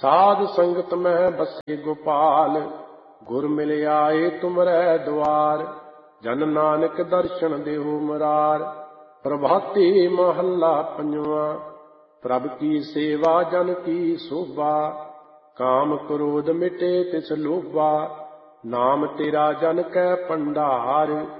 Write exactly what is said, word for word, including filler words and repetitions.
साध संगत में बसे गोपाल, गुर मिल आए तुमरै द्वार। जन नानक दर्शन देहु मुरार, प्रभाती महला पंजवा। प्रभ की सेवा जन की शोभा, काम क्रोध मिटे तिस लोभा। नाम तेरा जन कै भंडार,